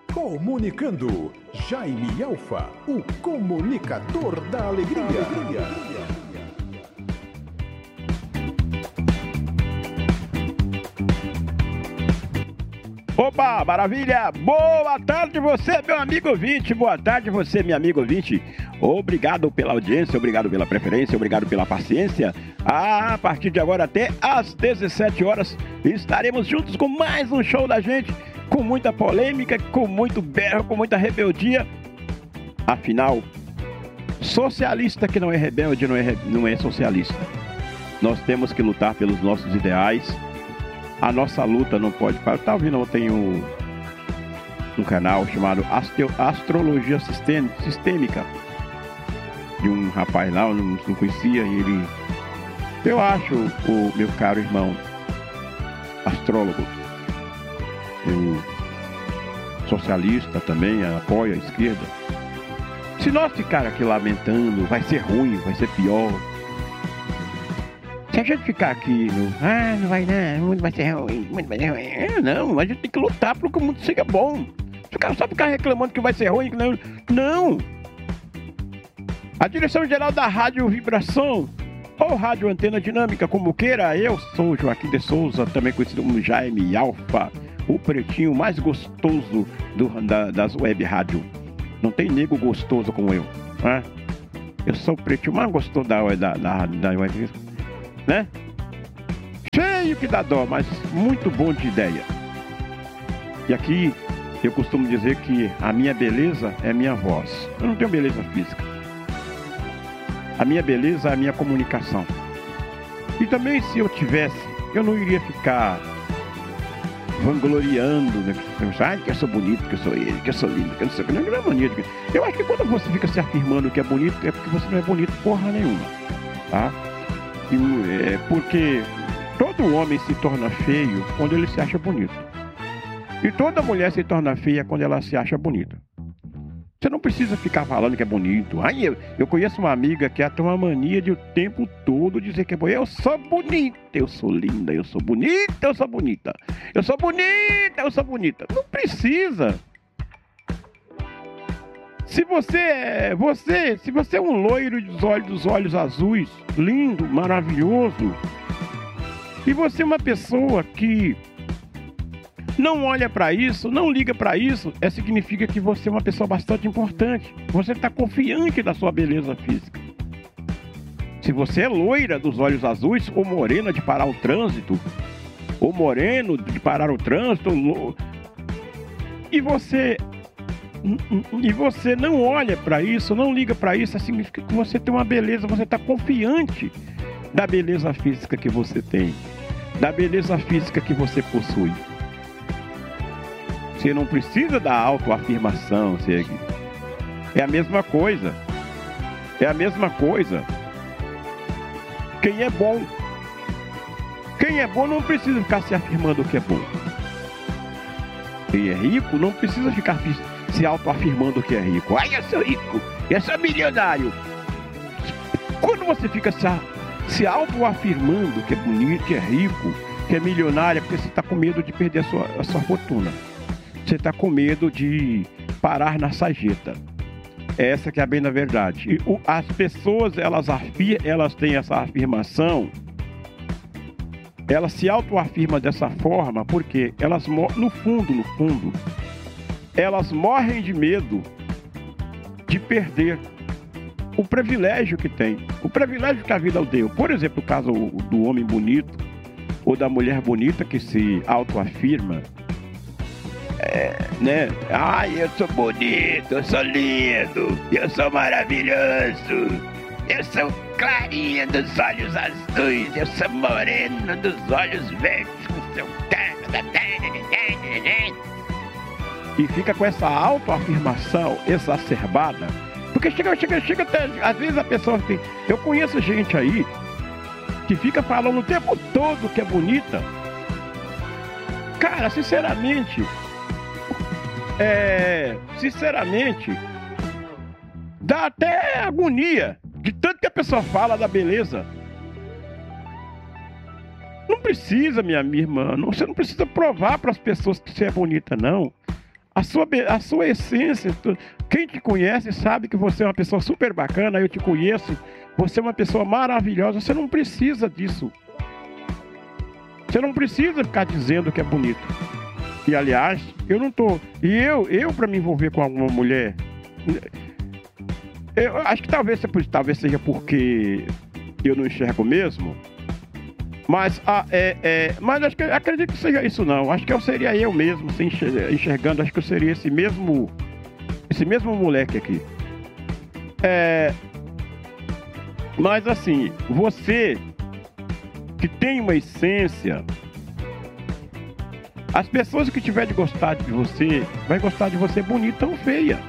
Comunicando, Jaime Alfa, o comunicador da alegria. Opa, maravilha! Boa tarde você, meu amigo ouvinte, boa tarde você, meu amigo ouvinte. Obrigado pela audiência, obrigado pela preferência, obrigado pela paciência. A partir de agora até às 17 horas estaremos juntos com mais um show da gente, com muita polêmica, com muito berro, com muita rebeldia. Afinal, socialista que não é rebelde não é socialista. Nós temos que lutar pelos nossos ideais. A nossa luta não pode parar. Tá ouvindo? Eu tenho um canal chamado Astrologia Sistêmica, de um rapaz lá, eu não conhecia, e ele, eu acho, o meu caro irmão astrólogo, eu socialista também, apoio a esquerda. Se nós ficar aqui lamentando, vai ser ruim, vai ser pior. Se a gente ficar aqui não vai não, o mundo vai ser ruim, o mundo vai ser ruim. Não, a gente tem que lutar para que o mundo seja bom. Se o cara só ficar reclamando que vai ser ruim, não. A direção-geral da Rádio Vibração, ou Rádio Antena Dinâmica, como queira, eu sou Joaquim de Souza, também conhecido como Jaime Alfa, o pretinho mais gostoso das web rádio. Não tem nego gostoso como eu, né? Eu sou o pretinho mais gostoso da web, né? Cheio que dá dó, mas muito bom de ideia. E aqui eu costumo dizer que a minha beleza é minha voz. Eu não tenho beleza física. A minha beleza é a minha comunicação. E também, se eu tivesse, eu não iria ficar vangloriando, né? Que eu sou bonito, que eu sou ele, que eu sou lindo, que eu não sei o que. Não é mania. Eu acho que quando você fica se afirmando que é bonito, é porque você não é bonito porra nenhuma, tá? Porque todo homem se torna feio quando ele se acha bonito. E toda mulher se torna feia quando ela se acha bonita. Você não precisa ficar falando que é bonito. Eu conheço uma amiga que tem uma mania de o tempo todo dizer que é bonita. Eu sou bonita, eu sou linda, eu sou bonita, eu sou bonita. Eu sou bonita, eu sou bonita. Não precisa. Se você é um loiro dos olhos azuis, lindo, maravilhoso, e você é uma pessoa que não olha para isso, não liga para isso, significa que você é uma pessoa bastante importante. Você está confiante da sua beleza física. Se você é loira dos olhos azuis, ou morena de parar o trânsito, ou moreno de parar o trânsito, e você não olha para isso, não liga para isso, significa que você tem uma beleza, você está confiante da beleza física que você tem, da beleza física que você possui. Você não precisa da autoafirmação, é a mesma coisa. É a mesma coisa. Quem é bom não precisa ficar se afirmando que é bom. Quem é rico não precisa ficar se autoafirmando que é rico. Eu sou rico, eu sou milionário. Quando você fica se autoafirmando que é bonito, que é rico, que é milionário, é porque você está com medo de perder a sua fortuna. Você está com medo de parar na sarjeta. Essa que é a bem da verdade. E as pessoas, elas têm essa afirmação, elas se autoafirmam dessa forma porque elas, no fundo, elas morrem de medo de perder o privilégio que tem, o privilégio que a vida deu. Por exemplo, o caso do homem bonito ou da mulher bonita que se autoafirma, né? Eu sou bonito, eu sou lindo, eu sou maravilhoso, eu sou clarinha dos olhos azuis, eu sou moreno dos olhos verdes, e fica com essa autoafirmação exacerbada, porque chega até, às vezes a pessoa tem, eu conheço gente aí que fica falando o tempo todo que é bonita. Cara, sinceramente, dá até agonia de tanto que a pessoa fala da beleza. Não precisa, minha irmã, você não precisa provar para as pessoas que você é bonita, não. a sua essência. Quem te conhece sabe que você é uma pessoa super bacana, eu te conheço. Você é uma pessoa maravilhosa, você não precisa disso. Você não precisa ficar dizendo que é bonito. E aliás, eu não tô... E eu para me envolver com alguma mulher... Eu acho que talvez seja porque eu não enxergo mesmo. Mas, mas acredito que seja isso não. Acho que eu seria eu mesmo, assim, enxergando. Acho que eu seria esse mesmo moleque aqui. Mas assim, você que tem uma essência, as pessoas que tiverem de gostar de você, vai gostar de você bonita ou feia.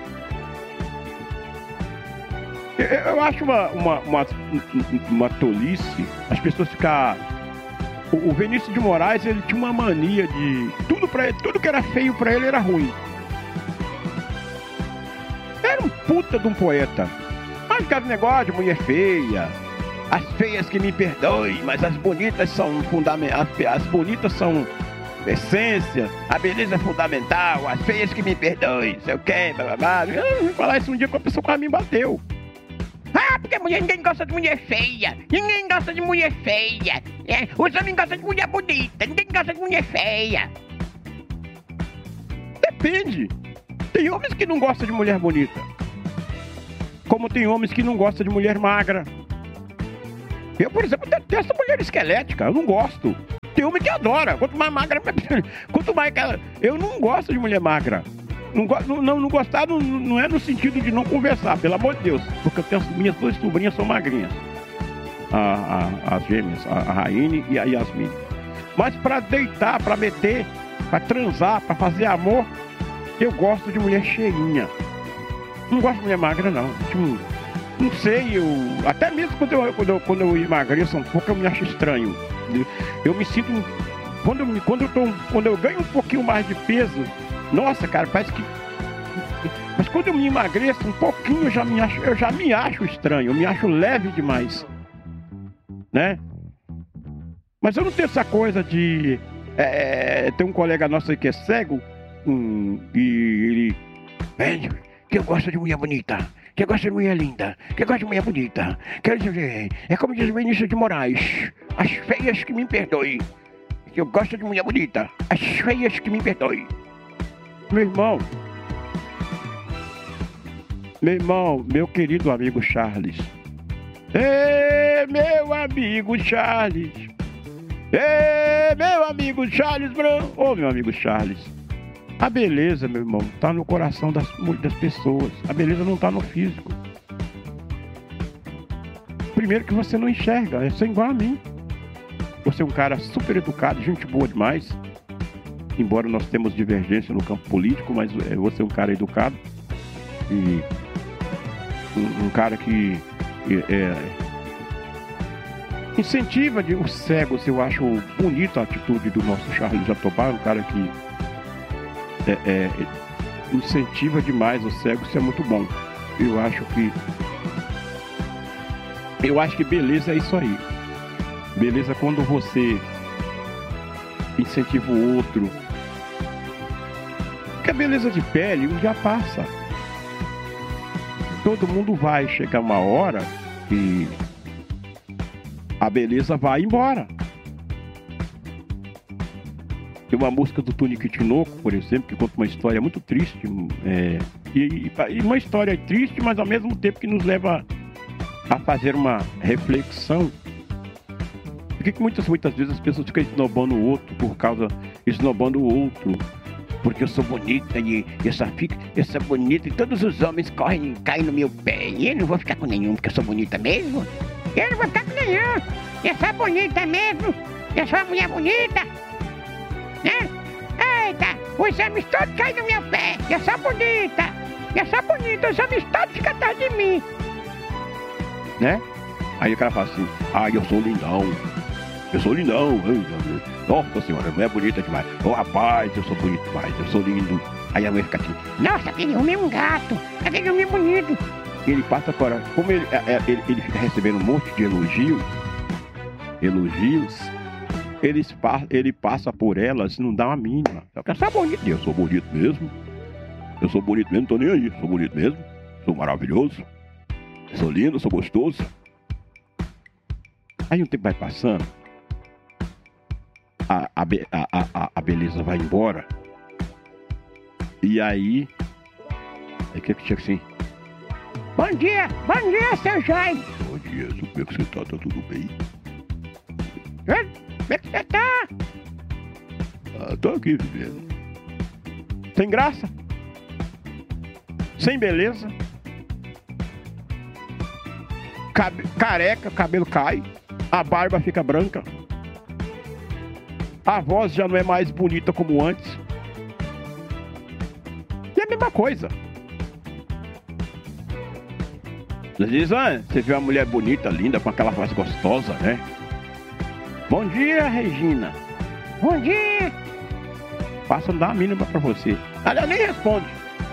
Eu acho uma tolice as pessoas ficar... O Vinícius de Moraes, ele tinha uma mania de... Tudo que era feio pra ele era ruim. Era um puta de um poeta. Mas ficava negócio de mulher feia. As feias que me perdoem, mas as bonitas são fundamentais. As bonitas são essência. A beleza é fundamental. As feias que me perdoem. Sei o quê, blá blá blá. Eu vim falar isso um dia com a pessoa que me bateu. Ah, porque ninguém gosta de mulher feia. Ninguém gosta de mulher feia. Os homens gostam de mulher bonita. Ninguém gosta de mulher feia. Depende. Tem homens que não gostam de mulher bonita. Como tem homens que não gostam de mulher magra. Eu, por exemplo, detesto mulher esquelética. Eu não gosto. Tem homem que adora. Quanto mais magra... Quanto mais... Eu não gosto de mulher magra. Não gostar não é no sentido de não conversar, pelo amor de Deus. Porque eu tenho, minhas duas sobrinhas são magrinhas. As gêmeas, a Raine e a Yasmin. Mas pra deitar, pra meter, pra transar, pra fazer amor, eu gosto de mulher cheinha. Não gosto de mulher magra, não. Não sei, até mesmo quando eu emagreço um pouco, eu me acho estranho. Eu me sinto... Quando eu ganho um pouquinho mais de peso, nossa, cara, parece que... Mas quando eu me emagreço um pouquinho, eu já me acho estranho. Eu me acho leve demais. Né? Mas eu não tenho essa coisa de... tem um colega nosso aí que é cego, e ele... que eu gosto de mulher bonita, que eu gosto de mulher linda, que eu gosto de mulher bonita. Quer dizer, é como diz o Vinícius de Moraes, as feias que me perdoem. Que eu gosto de mulher bonita, as feias que me perdoem. Meu irmão, meu querido amigo Charles. Meu amigo Charles. Meu amigo Charles Brown. Meu amigo Charles. A beleza, meu irmão, tá no coração das pessoas. A beleza não tá no físico. Primeiro que você não enxerga, você é igual a mim. Você é um cara super educado, gente boa demais. Embora nós temos divergência no campo político, mas você é um cara educado. E um cara que incentiva os cegos. Eu acho bonita a atitude do nosso Charles Jatobá, um cara que incentiva demais os cegos. Isso é muito bom. Eu acho que beleza é isso aí. Beleza quando você incentiva o outro. Porque a beleza de pele um dia passa. Todo mundo vai chegar uma hora e a beleza vai embora. Tem uma música do Tunique Tinoco, por exemplo, que conta uma história muito triste. E uma história triste, mas ao mesmo tempo que nos leva a fazer uma reflexão. Por que muitas vezes as pessoas ficam esnobando o outro esnobando o outro? Porque eu sou bonita e eu sou bonita e todos os homens caem no meu pé. E eu não vou ficar com nenhum porque eu sou bonita mesmo. Eu não vou ficar com nenhum. Eu sou bonita mesmo. Eu sou uma mulher bonita. Né? Eita, os homens todos caem no meu pé. Eu sou bonita. Os homens todos ficam atrás de mim. Né? Aí o cara fala assim, eu sou lindão. Nossa senhora, não é bonita demais. Rapaz, eu sou bonito demais, eu sou lindo. Aí a mulher fica assim, nossa, aquele homem é um gato, aquele homem é bonito. Ele passa agora, como ele fica recebendo um monte de elogios, ele passa por elas, não dá uma mínima. Eu quero ser bonito, eu sou bonito mesmo. Eu sou bonito mesmo, não tô nem aí. Sou bonito mesmo, sou maravilhoso, sou lindo, sou gostoso. Aí um tempo vai passando, a beleza vai embora. E aí que chega assim: bom dia, seu Jaime. Bom dia, como é que você tá? Tá tudo bem? Como é que você tá? Tô aqui vivendo. Sem graça, sem beleza, careca, cabelo cai, a barba fica branca, a voz já não é mais bonita como antes. E é a mesma coisa. Às vezes, você vê uma mulher bonita, linda, com aquela voz gostosa, né? Bom dia, Regina. Bom dia. Passa a dar a mínima pra você. Ela nem responde.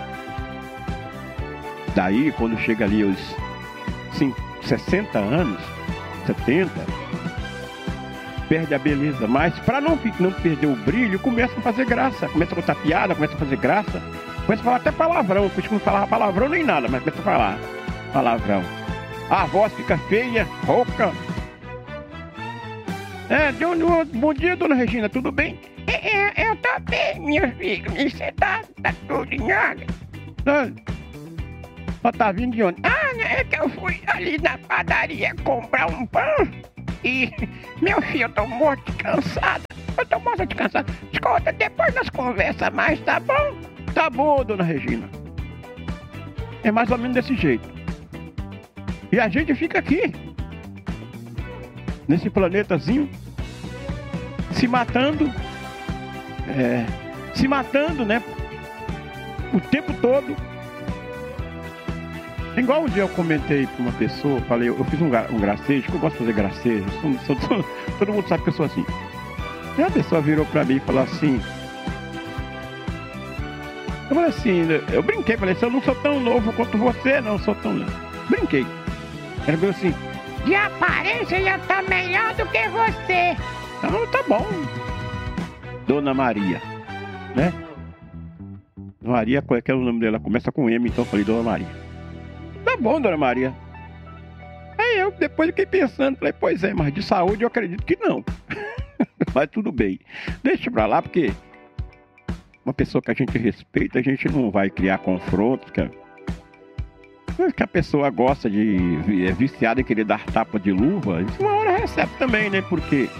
Daí, quando chega ali os 60 anos, 70, perde a beleza. Mas para não perder o brilho, começa a fazer graça. Começa a contar piada, começa a fazer graça. Começa a falar até palavrão. Porque não falava palavrão nem nada, mas começa a falar palavrão. A voz fica feia, rouca. Bom dia, dona Regina, tudo bem? Eu tô bem, meu filho. E você tá tudo em ordem? Tá vindo de onde? É que eu fui ali na padaria comprar um pão. E, meu filho, eu tô morto de cansada. Escuta, depois nós conversamos mais, tá bom? Tá bom, dona Regina. É mais ou menos desse jeito. E a gente fica aqui, nesse planetazinho, se matando, né? O tempo todo. Igual um dia eu comentei pra uma pessoa, falei, eu fiz um gracejo, que eu gosto de fazer gracejo, todo mundo sabe que eu sou assim. E a pessoa virou pra mim e falou assim, eu brinquei, falei assim, eu não sou tão novo quanto você, não sou tão novo. Brinquei. Ela falou assim, de aparência já tá melhor do que você. Então tá bom. Dona Maria, né? Maria, qual é que é o nome dela? Começa com M, então eu falei Dona Maria. Tá bom, Dona Maria. Aí eu depois fiquei pensando, falei, pois é, mas de saúde eu acredito que não. Mas tudo bem. Deixa pra lá, porque uma pessoa que a gente respeita, a gente não vai criar confrontos, que a pessoa gosta é viciada em querer dar tapa de luva, isso uma hora recebe também, né? Porque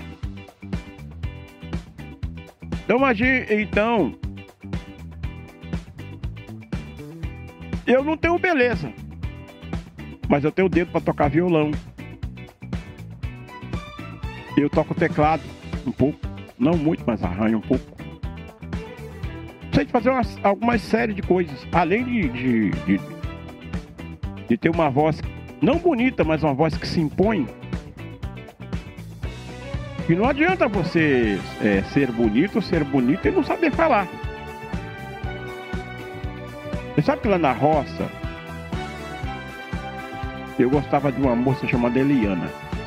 então eu não tenho beleza, mas eu tenho dedo para tocar violão. Eu toco teclado um pouco, não muito, mas arranho um pouco. Sei fazer algumas série de coisas, além de ter uma voz não bonita, mas uma voz que se impõe. E não adianta você ser bonito e não saber falar. Você sabe que lá na roça eu gostava de uma moça chamada Eliana.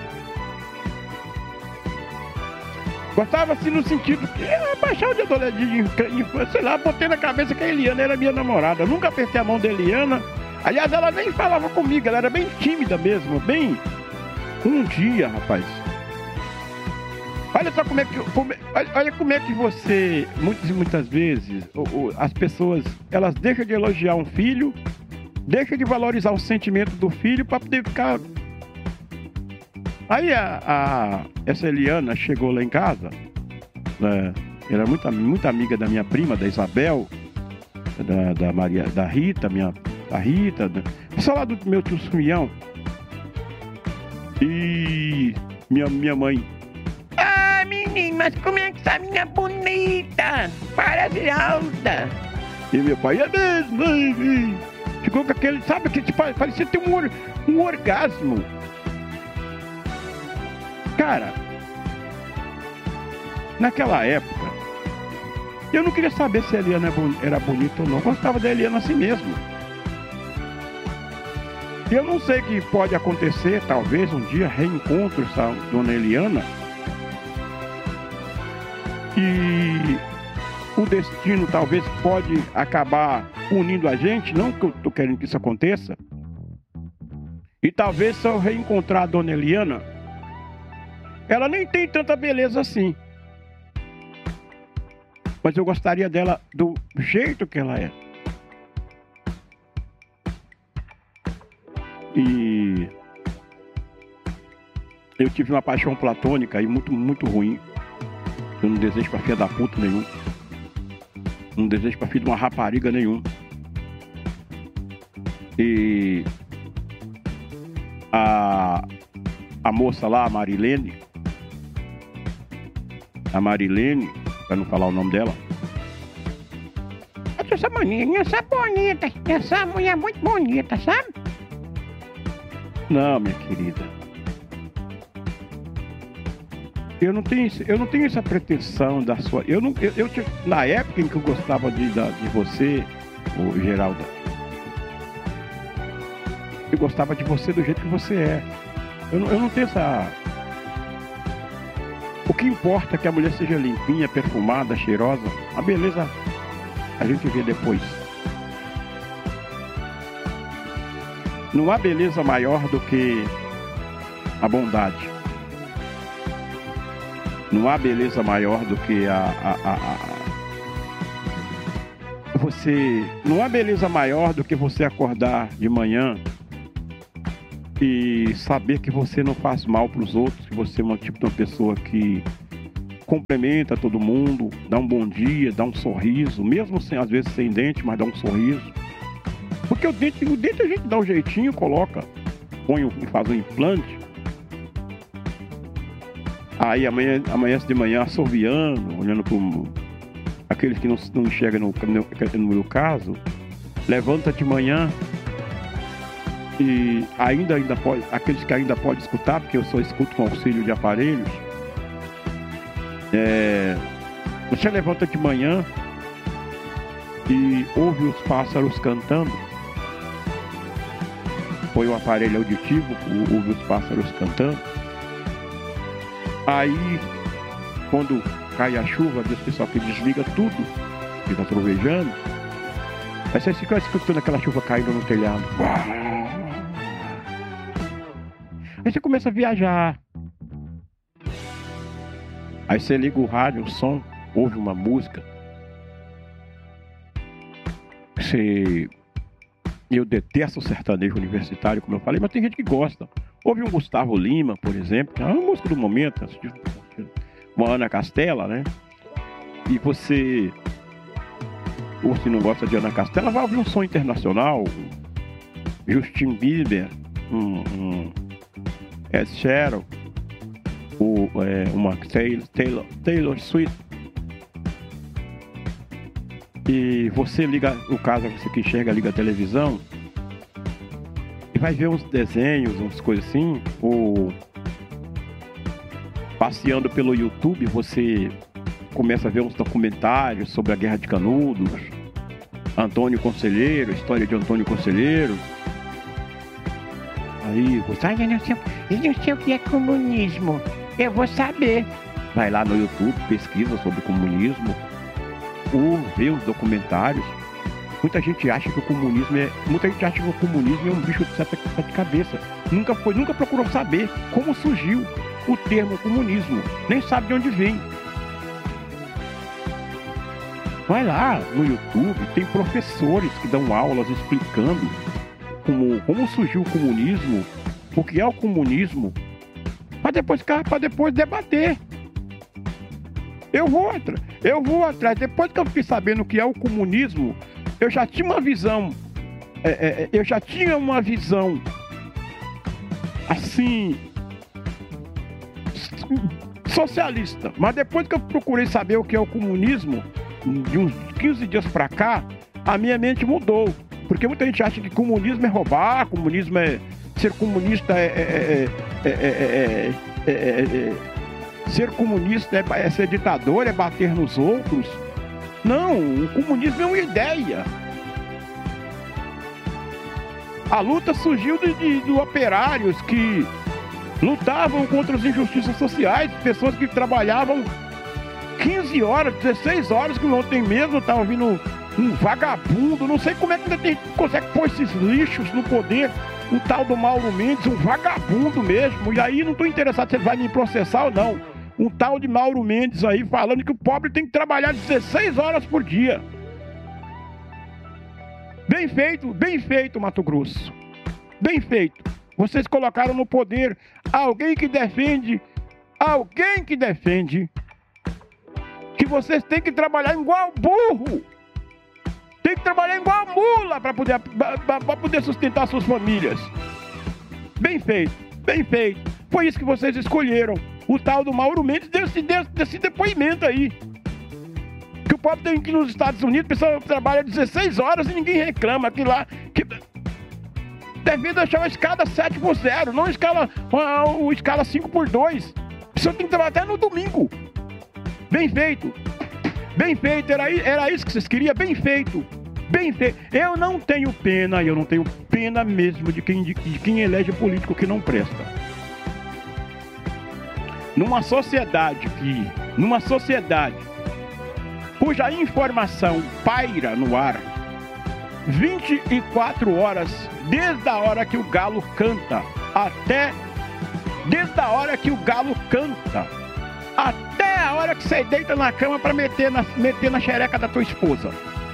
Gostava assim no sentido que baixar o dedo de infância, sei lá, botei na cabeça que a Eliana era minha namorada. Eu nunca apertei a mão da Eliana. Aliás, ela nem falava comigo, ela era bem tímida mesmo, bem. Um dia, rapaz. Olha só como é que você, muitas vezes, as pessoas, elas deixam de elogiar um filho, deixam de valorizar o sentimento do filho para poder ficar. Aí essa Eliana chegou lá em casa, era muito amiga da minha prima, da Isabel, da Maria, da Rita, pessoal lá do meu tio Sumião. E minha mãe. Menino, mas como é que essa menina bonita? Parece alta. E meu pai, é mesmo, ficou com aquele, sabe, que parecia ter um orgasmo. Cara, naquela época, eu não queria saber se a Eliana era bonita ou não. Eu gostava da Eliana assim mesmo. Eu não sei o que pode acontecer, talvez um dia reencontro essa dona Eliana. E o destino talvez pode acabar unindo a gente, não que eu tô querendo que isso aconteça. E talvez se eu reencontrar a dona Eliana, ela nem tem tanta beleza assim. Mas eu gostaria dela do jeito que ela é. E eu tive uma paixão platônica e muito, muito ruim. Eu não desejo pra filha da puta nenhum. Não desejo pra filha de uma rapariga nenhum. E a moça lá, a Marilene, pra não falar o nome dela. Essa maninha, essa bonita, essa mulher é muito bonita, sabe? Não, minha querida. Eu não tenho essa pretensão da sua. Na época em que eu gostava de você, ô Geralda, eu gostava de você do jeito que você é. Eu não tenho essa. O que importa é que a mulher seja limpinha, perfumada, cheirosa. A beleza a gente vê depois. Não há beleza maior do que a bondade. Não há beleza maior do que não há beleza maior do que você acordar de manhã e saber que você não faz mal para os outros, que você é um tipo de uma pessoa que cumprimenta todo mundo, dá um bom dia, dá um sorriso, mesmo sem, às vezes sem dente, mas dá um sorriso. Porque o dente a gente dá um jeitinho, coloca, põe e faz um implante. Aí amanhece de manhã assoviando, olhando para aqueles que não enxergam no meu caso, levanta de manhã e ainda pode, aqueles que ainda podem escutar, porque eu só escuto com auxílio de aparelhos. Você levanta de manhã e ouve os pássaros cantando. Põe o aparelho auditivo, ouve os pássaros cantando. Aí, quando cai a chuva, Deus pessoal que desliga tudo, que tá trovejando. Aí você fica escutando aquela chuva caindo no telhado. Aí você começa a viajar. Aí você liga o rádio, o som, ouve uma música. Eu detesto o sertanejo universitário, como eu falei, mas tem gente que gosta. Ouve um Gustavo Lima, por exemplo, que é uma música do momento, uma Ana Castela, né? E você, ou se não gosta de Ana Castela, vai ouvir um som internacional, Justin Bieber, Ed Sheeran, uma Taylor Swift. E você liga, no caso, você que enxerga, liga a televisão e vai ver uns desenhos, umas coisas assim, ou passeando pelo YouTube, você começa a ver uns documentários sobre a Guerra de Canudos, Antônio Conselheiro, história de Antônio Conselheiro. Aí você... Eu não sei o que é comunismo. Eu vou saber. Vai lá no YouTube, pesquisa sobre comunismo, ou vê os documentários. Muita gente acha que o comunismo é um bicho de sete cabeça. Nunca procurou saber como surgiu o termo comunismo. Nem sabe de onde vem. Vai lá no YouTube, tem professores que dão aulas explicando como surgiu o comunismo, o que é o comunismo, para depois debater. Eu vou atrás. Depois que eu fiquei sabendo o que é o comunismo, eu já tinha uma visão. Assim, socialista. Mas depois que eu procurei saber o que é o comunismo, de uns 15 dias pra cá, a minha mente mudou. Porque muita gente acha que comunismo é roubar, comunismo é... Ser comunista ser comunista é ser ditador, é bater nos outros. Não, o comunismo é uma ideia. A luta surgiu de operários que lutavam contra as injustiças sociais, pessoas que trabalhavam 15 horas, 16 horas, que ontem mesmo tá ouvindo um vagabundo, não sei como é que ainda consegue pôr esses lixos no poder, o tal do Mauro Mendes, um vagabundo mesmo, e aí não tô interessado se ele vai me processar ou não. Um tal de Mauro Mendes aí falando que o pobre tem que trabalhar 16 horas por dia. Bem feito, Mato Grosso. Bem feito. Vocês colocaram no poder alguém que defende que vocês têm que trabalhar igual burro. Tem que trabalhar igual mula para poder sustentar suas famílias. Bem feito. Foi isso que vocês escolheram. O tal do Mauro Mendes desse depoimento aí. Que o pobre tem que ir nos Estados Unidos, o pessoal trabalha 16 horas e ninguém reclama. Que lá... Deve deixar uma escada 7x0, não escala 5x2. A pessoa tem que trabalhar até no domingo. Bem feito, era isso que vocês queriam, bem feito. Eu não tenho pena mesmo de quem elege político que não presta. Numa sociedade cuja informação paira no ar 24 horas, desde a hora que o galo canta até a hora que você deita na cama para meter na xereca da tua esposa.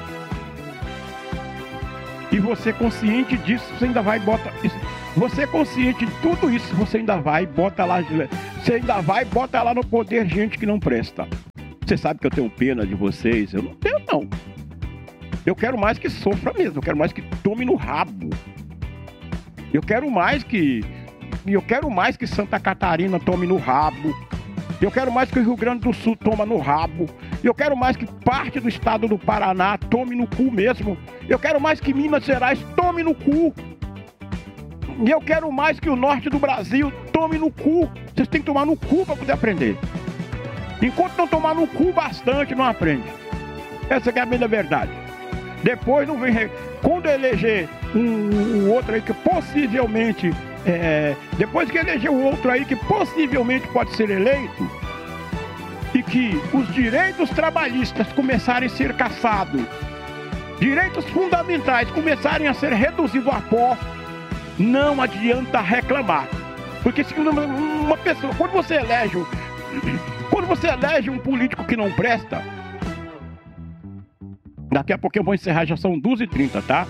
E você consciente disso, você ainda vai e bota isso. Você consciente de tudo isso, você ainda vai e bota lá no poder gente que não presta. Você sabe que eu tenho pena de vocês? Eu não tenho, não. Eu quero mais que sofra mesmo, eu quero mais que tome no rabo. Eu quero mais que Santa Catarina tome no rabo. Eu quero mais que o Rio Grande do Sul tome no rabo. Eu quero mais que parte do estado do Paraná tome no cu mesmo. Eu quero mais que Minas Gerais tome no cu. E eu quero mais que o norte do Brasil tome no cu. Vocês têm que tomar no cu para poder aprender. Enquanto não tomar no cu bastante, não aprende. Essa que é a bem da verdade. Depois não vem... Quando eleger um outro aí que possivelmente... depois que eleger o outro aí que possivelmente pode ser eleito, e que os direitos trabalhistas começarem a ser caçados, direitos fundamentais começarem a ser reduzidos a pó, não adianta reclamar. Porque se uma pessoa... Quando você elege um político que não presta... Daqui a pouco eu vou encerrar, já são 2h30, tá?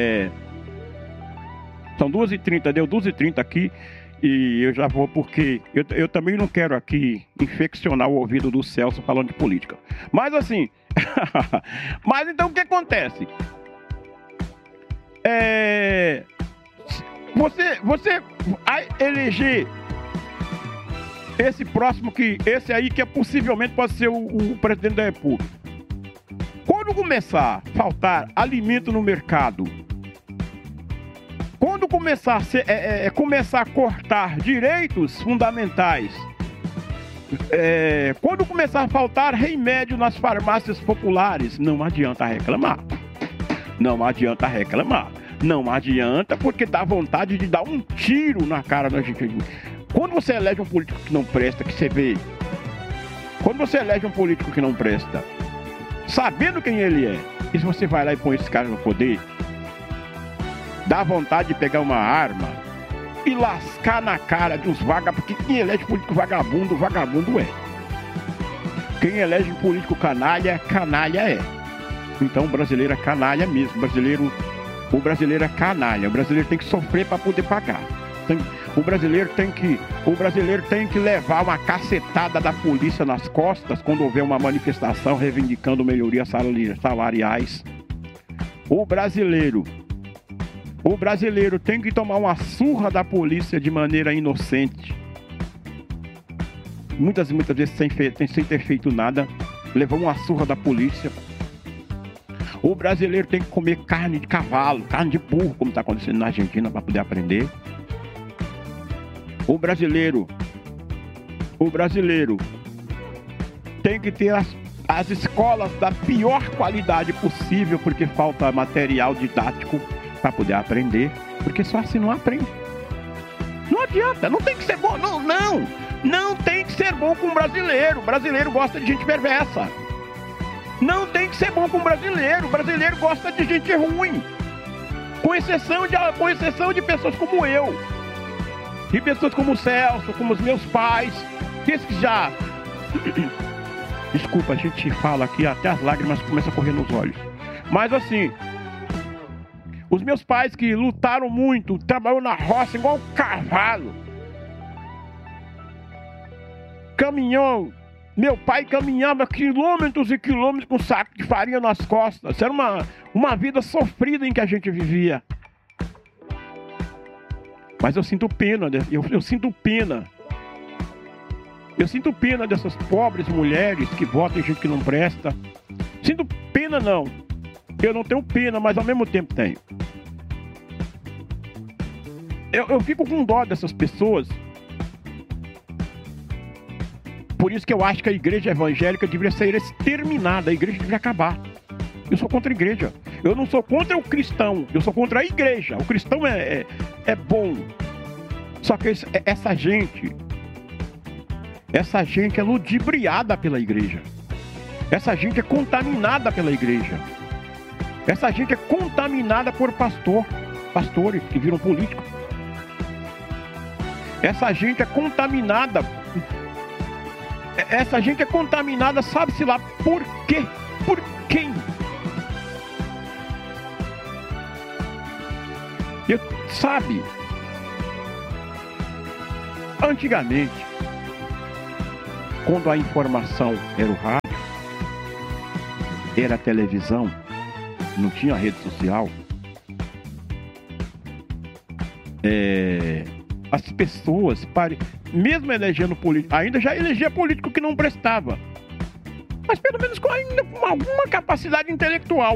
São 2h30, deu 2h30 aqui. E eu já vou, porque eu também não quero aqui infeccionar o ouvido do Celso falando de política. Mas assim... Mas então o que acontece? Você vai eleger esse aí que possivelmente pode ser o presidente da República. Quando começar a faltar alimento no mercado, quando começar a cortar direitos fundamentais, quando começar a faltar remédio nas farmácias populares, não adianta reclamar. Não adianta reclamar. Não adianta, porque dá vontade de dar um tiro na cara da gente. Quando você elege um político que não presta, que você vê... Quando você elege um político que não presta, sabendo quem ele é, e se você vai lá e põe esse cara no poder, dá vontade de pegar uma arma e lascar na cara de uns vagabundos, porque quem elege político vagabundo, vagabundo é. Quem elege político canalha, canalha é. Então o brasileiro é canalha mesmo, o brasileiro é canalha, o brasileiro tem que sofrer para poder pagar. O brasileiro tem que levar uma cacetada da polícia nas costas quando houver uma manifestação reivindicando melhorias salariais. O brasileiro tem que tomar uma surra da polícia de maneira inocente. Muitas vezes sem ter feito nada, levou uma surra da polícia. O brasileiro tem que comer carne de cavalo, carne de burro, como está acontecendo na Argentina, para poder aprender. O brasileiro tem que ter as escolas da pior qualidade possível, porque falta material didático para poder aprender, porque só assim não aprende. Não adianta, não tem que ser bom, não. Não tem que ser bom com o brasileiro. O brasileiro gosta de gente perversa. Não tem que ser bom com o brasileiro. O brasileiro gosta de gente ruim. Com exceção de pessoas como eu. E pessoas como o Celso, como os meus pais. Que já... Desculpa, a gente fala aqui, até as lágrimas começam a correr nos olhos. Mas assim... Os meus pais que lutaram muito, trabalharam na roça igual um cavalo. Caminhou. Meu pai caminhava quilômetros e quilômetros com um saco de farinha nas costas. Era uma vida sofrida em que a gente vivia. Mas eu sinto pena, eu sinto pena. Eu sinto pena dessas pobres mulheres que votam em gente que não presta. Sinto pena não. Eu não tenho pena, mas ao mesmo tempo tenho. Eu fico com dó dessas pessoas. Por isso que eu acho que a igreja evangélica deveria ser exterminada. A igreja deveria acabar. Eu sou contra a igreja. Eu não sou contra o cristão. Eu sou contra a igreja. O cristão é bom. Só que essa gente é ludibriada pela igreja. Essa gente é contaminada pela igreja. Essa gente é contaminada por pastores que viram políticos. Essa gente é contaminada. Essa gente é contaminada, sabe-se lá por quê? Por quem? Sabe? Antigamente, quando a informação era o rádio, era a televisão, não tinha rede social, as pessoas, mesmo elegendo político, ainda já elegia político que não prestava, mas pelo menos ainda com alguma capacidade intelectual.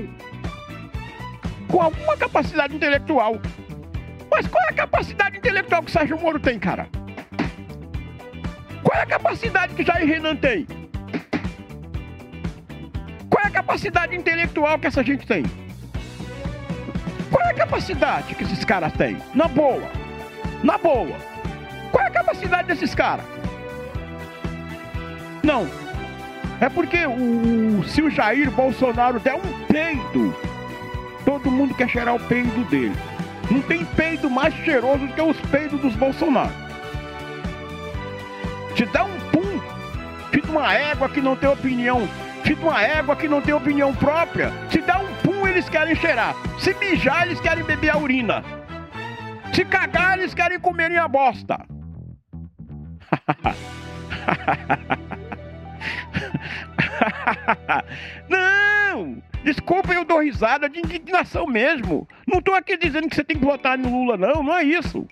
Mas qual é a capacidade intelectual que Sérgio Moro tem, cara? Qual é a capacidade que Jair Renan tem? Qual é a capacidade intelectual que essa gente tem? Qual é a capacidade que esses caras têm? Na boa. Qual é a capacidade desses caras? Não. É porque se o Jair Bolsonaro der um peido, todo mundo quer cheirar o peido dele. Não tem peido mais cheiroso do que os peidos dos Bolsonaro. Se dá um pum, fica uma égua que não tem opinião, própria. Se dá um pum, eles querem cheirar. Se mijar, eles querem beber a urina. Se cagar, eles querem comerem a bosta. Não! Desculpa, eu dou risada de indignação mesmo. Não tô aqui dizendo que você tem que votar no Lula, não é isso.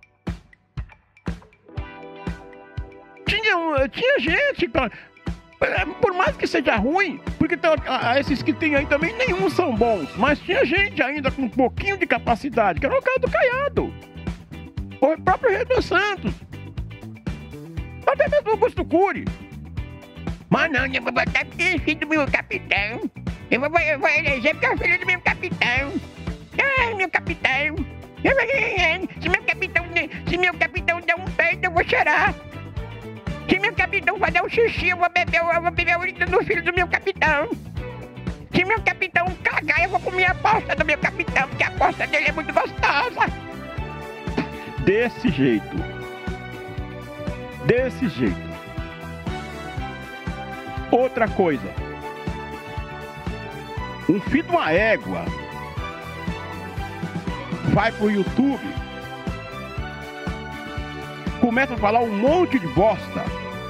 Tinha gente, por mais que seja ruim, porque esses que tem aí também, nenhum são bons, mas tinha gente ainda com um pouquinho de capacidade, que era o caso do Caiado, o próprio Renan Santos, até mesmo o Augusto Cury. Mas não, eu vou botar porque é filho do meu capitão. Eu vou eleger porque é filho do meu capitão. Ai, meu capitão. Se meu capitão der um peido, eu vou chorar. Se meu capitão fazer um xixi, eu vou beber a urina do filho do meu capitão. Se meu capitão cagar, eu vou comer a bosta do meu capitão, porque a bosta dele é muito gostosa. Desse jeito. Outra coisa. Um filho de uma égua vai pro YouTube, começa a falar um monte de bosta.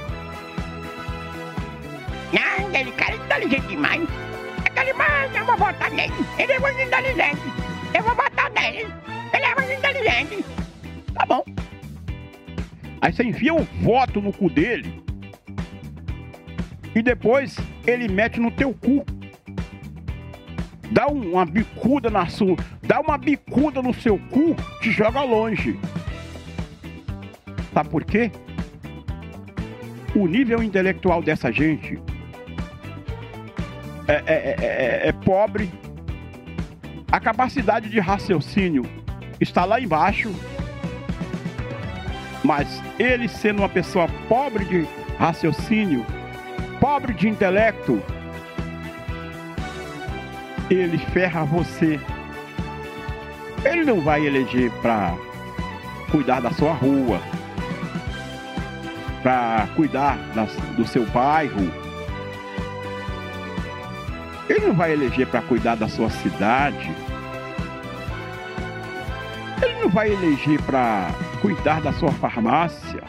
Não, aquele cara é inteligente demais. Aquele mais, eu vou votar nele. Ele é muito inteligente. Eu vou votar nele. Ele é muito inteligente. Tá bom. Aí você enfia o voto no cu dele e depois ele mete no teu cu. Dá uma bicuda no seu cu, te joga longe. Sabe por quê? O nível intelectual dessa gente é pobre. A capacidade de raciocínio está lá embaixo. Mas ele sendo uma pessoa pobre de raciocínio, pobre de intelecto, ele ferra você. Ele não vai eleger para cuidar da sua rua, para cuidar do seu bairro. Ele não vai eleger para cuidar da sua cidade. Ele não vai eleger para cuidar da sua farmácia.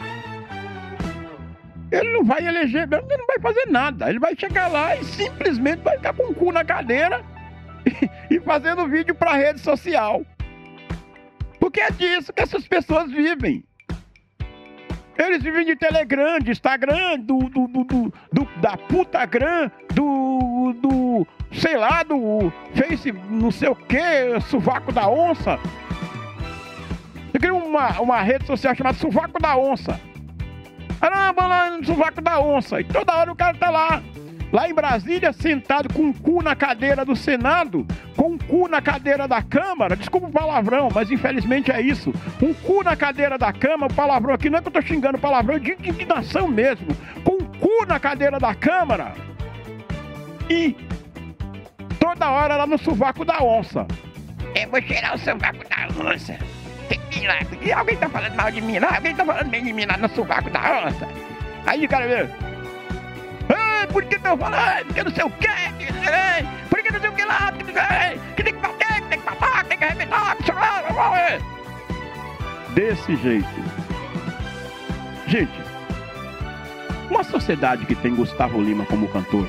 Ele não vai eleger, ele não vai fazer nada. Ele vai chegar lá e simplesmente vai ficar com o cu na cadeira e fazendo vídeo para rede social. Porque é disso que essas pessoas vivem. Eles vivem de Telegram, de Instagram, da putagram, sei lá, do Face, não sei o que, sovaco da onça. Eu queria uma rede social chamada Sovaco da Onça. Ah, vamos lá no Sovaco da Onça. E toda hora o cara tá lá em Brasília, sentado com o cu na cadeira do Senado, com o cu na cadeira da Câmara. Desculpa o palavrão, mas infelizmente é isso. Um cu na cadeira da Câmara, o palavrão aqui não é que eu tô xingando, o palavrão é de indignação mesmo. Com o cu na cadeira da Câmara e toda hora lá no Sovaco da Onça. Eu vou cheirar o sovaco da onça. E alguém tá falando mal de mim lá? Alguém tá falando bem de mim lá no sovaco da onça? Aí o cara vê, por que eu falo? Porque não sei o que, por que não sei o que lá, que tem que bater, que tem que matar, que tem que arrebentar, que sei lá. Desse jeito. Gente, uma sociedade que tem Gustavo Lima como cantor,